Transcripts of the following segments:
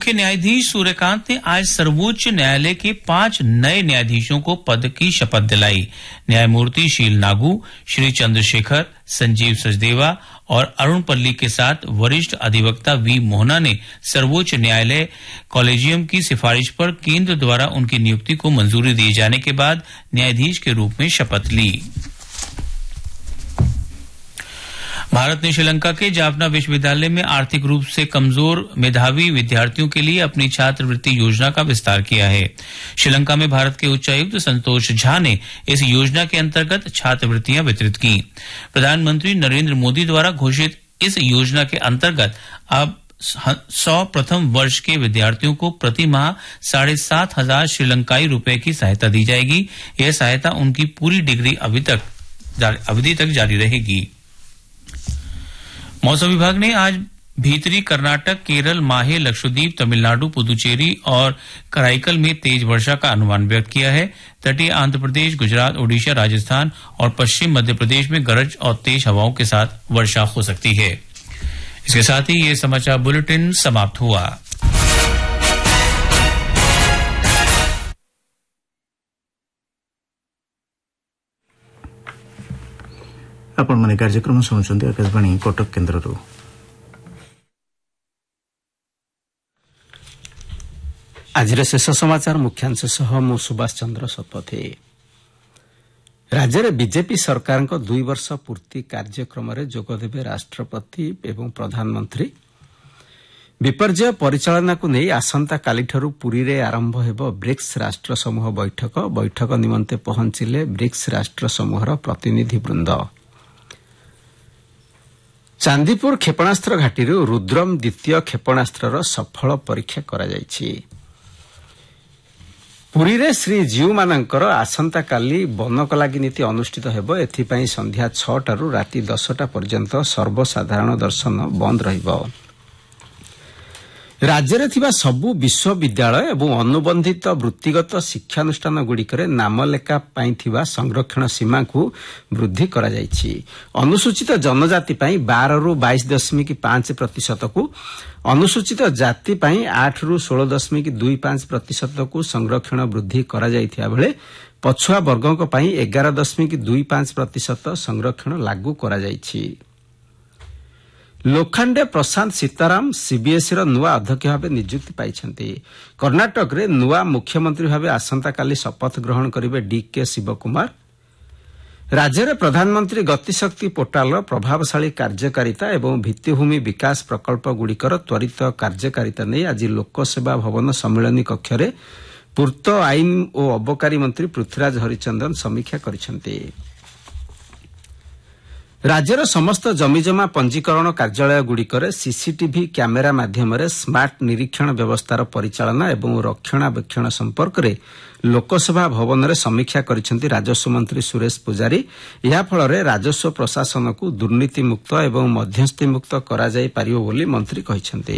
मुख्य न्यायाधीश सूर्यकांत ने आज सर्वोच्च न्यायालय के 5 नए न्यायाधीशों को पद की शपथ दिलाई। न्यायमूर्ति शील नागू, श्री चंद्रशेखर, संजीव सचदेवा और अरुण पल्ली के साथ वरिष्ठ अधिवक्ता वी मोहना ने सर्वोच्च न्यायालय कॉलेजियम की सिफारिश पर केंद्र द्वारा उनकी नियुक्ति को मंजूरी दिए जाने के बाद न्यायाधीश के रूप में शपथ ली। भारत ने श्रीलंका के जाफना विश्वविद्यालय में आर्थिक रूप से कमजोर मेधावी विद्यार्थियों के लिए अपनी छात्रवृत्ति योजना का विस्तार किया है। श्रीलंका में भारत के उच्चायुक्त संतोष झा ने इस योजना के अंतर्गत छात्रवृत्तियां वितरित की। प्रधानमंत्री नरेंद्र मोदी द्वारा घोषित इस योजना के अंतर्गत अब 100 प्रथम वर्ष के विद्यार्थियों को प्रति माह 7,500 श्रीलंकाई रुपए की सहायता दी जाएगी। यह सहायता उनकी पूरी डिग्री अवधि तक जारी रहेगी। मौसम विभाग ने आज भीतरी कर्नाटक, केरल, माहे, लक्षद्वीप, तमिलनाडु, पुदुचेरी और कराईकल में तेज वर्षा का अनुमान व्यक्त किया है। तटीय आंध्र प्रदेश, गुजरात, ओडिशा, राजस्थान और पश्चिम मध्य प्रदेश में गरज और तेज हवाओं के साथ वर्षा हो सकती है। इसके साथ ही ये समाचार बुलेटिन समाप्त हुआ। आपण माने कार्यक्रम शुणुछन्ति आकाशवाणी कटक केन्द्रରୁ। आजिर शेष समाचार मुख्यांश सह मु सुभाष चंद्र शतपथी। राज्य में बीजेपी सरकार 2 वर्ष पूर्ति कार्यक्रम में जोगदेवे राष्ट्रपति एवं प्रधानमंत्री। विपर्यय परिचालना को नहीं आसंता कालीठारू पुरी रे आरंभ हेबो ब्रिक्स राष्ट्र समूह बैठक निमंते पहुंचिले ब्रिक्स राष्ट्र समूहर प्रतिनिधि वृंद। चांदीपुर क्षेपणास्त्र घाटी रुद्रम द्वितीय क्षेपणास्त्र सफल परीक्षा करा जायछि। पुरी रे श्री जीव मानकर आसंता काली बनक लागि नीति अनुष्ठित हेबो। एथिपाई संध्या 6 टारू राति 10टा पर्यंत सर्वसाधारण दर्शन बंद रहिबो। राज्य में थिबा सबु विश्वविद्यालय एवं अनुबंधित वृत्तिगत शिक्षानुष्ठान गुड़िकरे नामलेखा पाई थिबा संरक्षण सीमा को वृद्धि करा जायछि। अनुसूचित जनजाति पाई 12 रु 22.5% को, अनुसूचित जाति पाई 8 रु 16.25% को संरक्षण वृद्धि करा जायथिया बेले पछुआ वर्गक पाई 11.25% संरक्षण लागू करा जायछि। लोखंडे प्रशांत सीताराम सीबीएसई नुआ अध्यक्ष भाव नियुक्ति पाइछन्ति। कर्नाटक रे नुआ मुख्यमंत्री भाव आसंता काली शपथ ग्रहण करिवे डीके शिवकुमार। राज्य में प्रधानमंत्री गतिशक्ति पोर्टाल प्रभावशाली कार्यकारिता एवं भित्तिभूमि विकास प्रकल्प गुड़िकर त्वरित कार्यकारिता नहीं आज लोकसेवा भवन सम्मेलनी कक्ष रे पूर्त आईन और अबकारी मंत्री पृथ्वीराज हरिचंदन समीक्षा करिसेंति। राज्यर समस्त जमीजमा पंजीकरण कार्यालय गुड़िकर सीसीटीवी कैमेरा माध्यम स्मार्ट निरीक्षण व्यवस्थार परिचालना एवं रक्षणाबेक्षण संपर्क में लोकसभा भवन में समीक्षा करिसेंति राजस्व मंत्री सुरेश पुजारी। या फल राजस्व प्रशासन को दुर्नीति मुक्त एवं मध्यस्थी मुक्त करा जाई पारिबो बोली मंत्री कहिसेंति।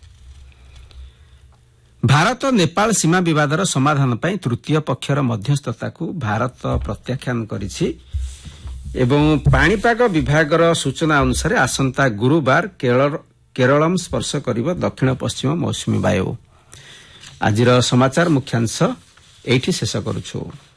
भारत नेपाल सीमा विवादर समाधान पई तृतीय पक्षर मध्यस्थता को भारत प्रत्याख्यान करिछि एवं पाणीपाग विभागर सूचना अनुसार आसंता गुरुवार केरलम स्पर्श करिब दक्षिण पश्चिम मौसुमी वायु। आजिर समाचार मुख्यांश एठी शेष करूछु।